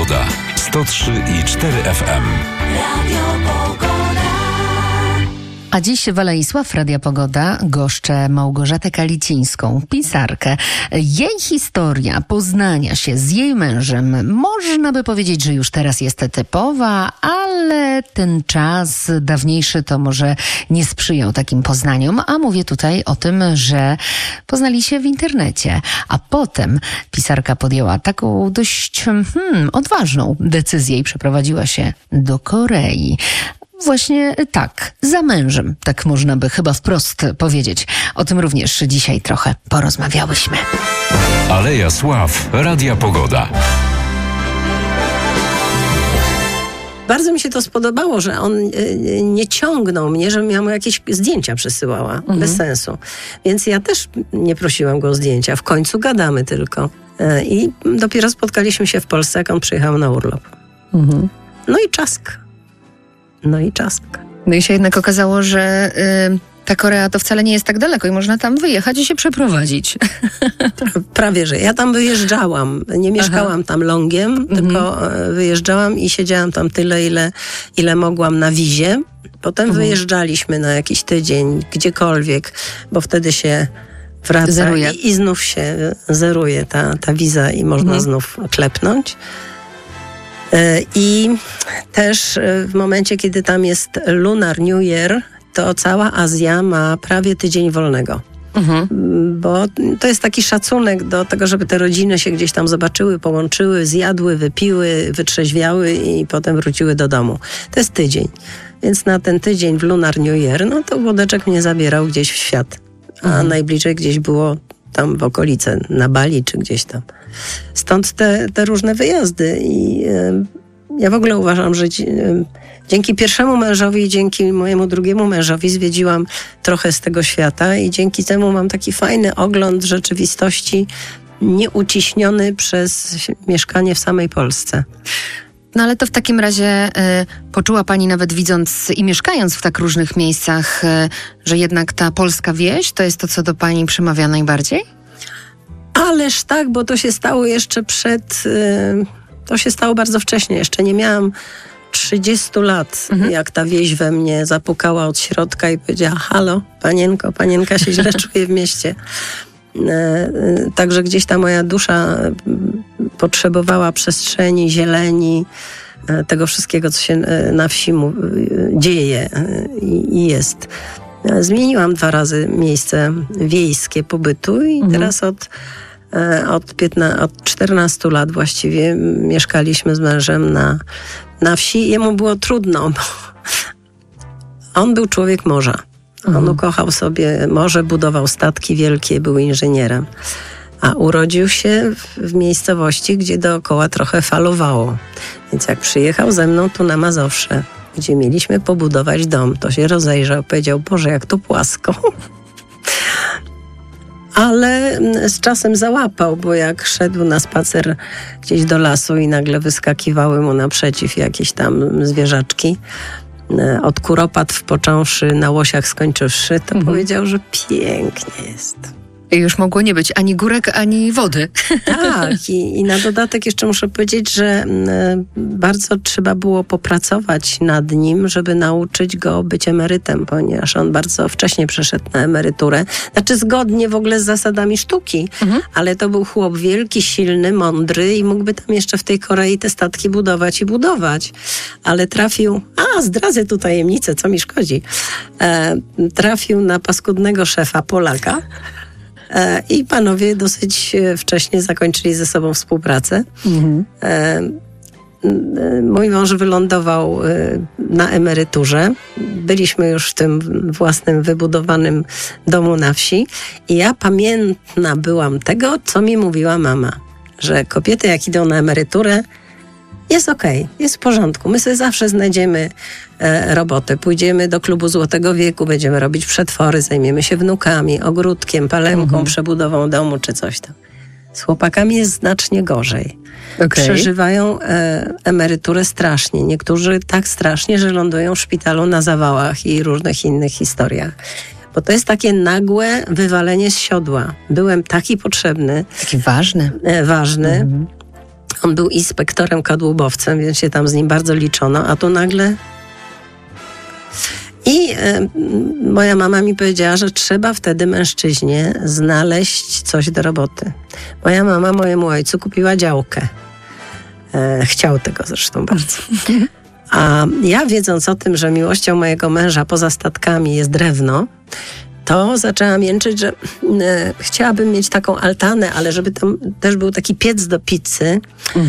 Pogoda. 103,4 FM. Radio Pogoda. A dziś Waleisław, Radia Pogoda, goszczę Małgorzatę Kalicińską, pisarkę. Jej historia poznania się z jej mężem, można by powiedzieć, że już teraz jest typowa, ale ten czas dawniejszy to może nie sprzyjał takim poznaniom, a mówię tutaj o tym, że poznali się w internecie. A potem pisarka podjęła taką dość odważną decyzję i przeprowadziła się do Korei. Właśnie tak, za mężem, tak można by chyba wprost powiedzieć. O tym również dzisiaj trochę porozmawiałyśmy. Aleja Sław, Radia Pogoda. Bardzo mi się to spodobało, że on nie ciągnął mnie, żebym ja mu jakieś zdjęcia przesyłała. Bez sensu. Więc ja też nie prosiłam go o zdjęcia. W końcu gadamy tylko. I dopiero spotkaliśmy się w Polsce, jak on przyjechał na urlop. No i czask. No i się jednak okazało, że ta Korea to wcale nie jest tak daleko i można tam wyjechać i się przeprowadzić. Prawie, że. Ja tam wyjeżdżałam. Nie mieszkałam tam longiem, tylko wyjeżdżałam i siedziałam tam tyle, ile mogłam na wizie. Potem wyjeżdżaliśmy na jakiś tydzień, gdziekolwiek, bo wtedy się wraca i znów się zeruje ta wiza i można znów klepnąć. I też w momencie, kiedy tam jest Lunar New Year, to cała Azja ma prawie tydzień wolnego. Bo to jest taki szacunek do tego, żeby te rodziny się gdzieś tam zobaczyły, połączyły, zjadły, wypiły, wytrzeźwiały i potem wróciły do domu. To jest tydzień. Więc na ten tydzień w Lunar New Year, no to Włodeczek mnie zabierał gdzieś w świat. A najbliżej gdzieś było tam w okolicy, na Bali czy gdzieś tam. Stąd te różne wyjazdy i ja w ogóle uważam, że dzięki pierwszemu mężowi i dzięki mojemu drugiemu mężowi zwiedziłam trochę z tego świata i dzięki temu mam taki fajny ogląd rzeczywistości, nieuciśniony przez mieszkanie w samej Polsce. No ale to w takim razie poczuła pani, nawet widząc i mieszkając w tak różnych miejscach, że jednak ta polska wieś to jest to, co do pani przemawia najbardziej? Ależ tak, bo to się stało jeszcze to się stało bardzo wcześnie. Jeszcze nie miałam 30 lat, jak ta wieś we mnie zapukała od środka i powiedziała: halo, panienka się źle czuje w mieście. Także gdzieś ta moja dusza potrzebowała przestrzeni, zieleni, tego wszystkiego, co się na wsi dzieje i jest. Zmieniłam 2 razy miejsce wiejskie pobytu i teraz od 14 lat właściwie mieszkaliśmy z mężem na wsi. Jemu było trudno, bo on był człowiek morza. On ukochał sobie morze, budował statki wielkie, był inżynierem. A urodził się w miejscowości, gdzie dookoła trochę falowało. Więc jak przyjechał ze mną tu na Mazowsze, gdzie mieliśmy pobudować dom, to się rozejrzał, powiedział: Boże, jak to płasko. Ale z czasem załapał, bo jak szedł na spacer gdzieś do lasu i nagle wyskakiwały mu naprzeciw jakieś tam zwierzaczki, od kuropatw począwszy, na łosiach skończywszy, to powiedział, że pięknie jest. I już mogło nie być ani górek, ani wody. Tak, i na dodatek jeszcze muszę powiedzieć, że bardzo trzeba było popracować nad nim, żeby nauczyć go być emerytem, ponieważ on bardzo wcześnie przeszedł na emeryturę. Znaczy zgodnie w ogóle z zasadami sztuki, ale to był chłop wielki, silny, mądry i mógłby tam jeszcze w tej Korei te statki budować i budować. Ale trafił, zdradzę tu tajemnicę, co mi szkodzi, trafił na paskudnego szefa Polaka. I panowie dosyć wcześnie zakończyli ze sobą współpracę. Mój mąż wylądował na emeryturze. Byliśmy już w tym własnym wybudowanym domu na wsi i ja pamiętna byłam tego, co mi mówiła mama, że kobiety jak idą na emeryturę, jest okej, jest w porządku. My sobie zawsze znajdziemy robotę. Pójdziemy do klubu Złotego Wieku, będziemy robić przetwory, zajmiemy się wnukami, ogródkiem, palemką, przebudową domu czy coś tam. Z chłopakami jest znacznie gorzej. Przeżywają emeryturę strasznie. Niektórzy tak strasznie, że lądują w szpitalu na zawałach i różnych innych historiach. Bo to jest takie nagłe wywalenie z siodła. Byłem taki potrzebny. Taki ważny. Ważny. On był inspektorem kadłubowcem, więc się tam z nim bardzo liczono, a tu nagle... I moja mama mi powiedziała, że trzeba wtedy mężczyźnie znaleźć coś do roboty. Moja mama mojemu ojcu kupiła działkę. Chciał tego zresztą bardzo. A ja, wiedząc o tym, że miłością mojego męża poza statkami jest drewno, to zaczęłam jęczyć, że chciałabym mieć taką altanę, ale żeby tam też był taki piec do pizzy.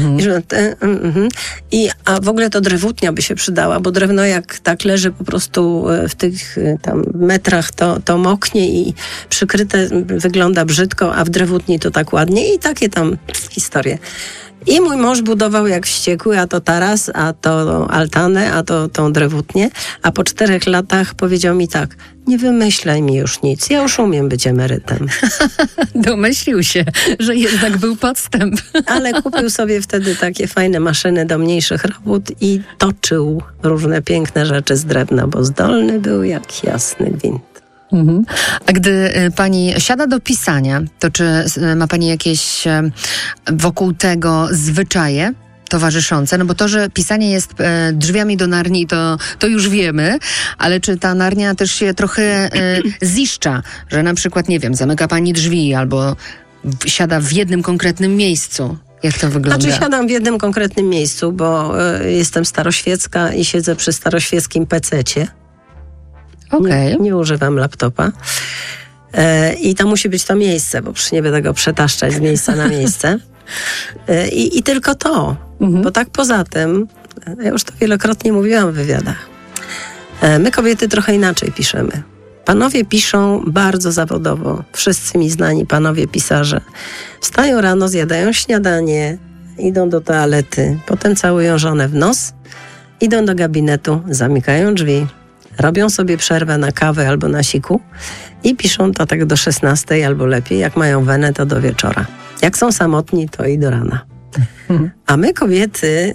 A w ogóle to drewutnia by się przydała, bo drewno jak tak leży po prostu w tych tam metrach, to moknie i przykryte wygląda brzydko, a w drewutni to tak ładnie i takie tam historie. I mój mąż budował jak wściekły, a to taras, a to altanę, a to tą drewutnię. A po 4 latach powiedział mi tak: nie wymyślaj mi już nic, ja już umiem być emerytem. Domyślił się, że jednak był podstęp. Ale kupił sobie wtedy takie fajne maszyny do mniejszych robót i toczył różne piękne rzeczy z drewna, bo zdolny był jak jasny gwint. A gdy pani siada do pisania, to czy ma pani jakieś wokół tego zwyczaje towarzyszące? No bo to, że pisanie jest drzwiami do Narni, to już wiemy, ale czy ta Narnia też się trochę ziszcza, że na przykład, nie wiem, zamyka pani drzwi albo siada w jednym konkretnym miejscu? Jak to wygląda? Znaczy siadam w jednym konkretnym miejscu, bo jestem staroświecka i siedzę przy staroświeckim pececie. Okay. Nie używam laptopa. I to musi być to miejsce, bo przecież nie będę go przetaszczać z miejsca na miejsce. I tylko to. Bo tak poza tym, ja już to wielokrotnie mówiłam w wywiadach, my kobiety trochę inaczej piszemy. Panowie piszą bardzo zawodowo. Wszyscy mi znani panowie pisarze. Wstają rano, zjadają śniadanie, idą do toalety, potem całują żonę w nos, idą do gabinetu, zamykają drzwi, robią sobie przerwę na kawę albo na siku i piszą to tak do 16 albo lepiej. Jak mają wenę, to do wieczora. Jak są samotni, to i do rana. A my kobiety,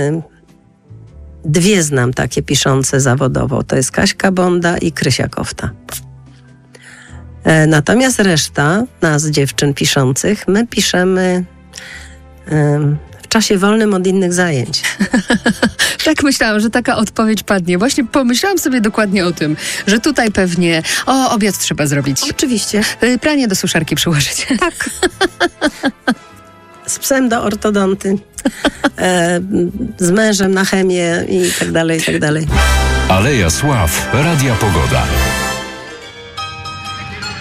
2 znam takie piszące zawodowo. To jest Kaśka Bonda i Krysia Kofta. Natomiast reszta nas, dziewczyn piszących, my piszemy w czasie wolnym od innych zajęć. Tak myślałam, że taka odpowiedź padnie. Właśnie pomyślałam sobie dokładnie o tym, że tutaj pewnie obiad trzeba zrobić. Oczywiście. Pranie do suszarki przyłożyć. Tak. Z psem do ortodonty. Z mężem na chemię i tak dalej, i tak dalej. Aleja Sław, Radia Pogoda.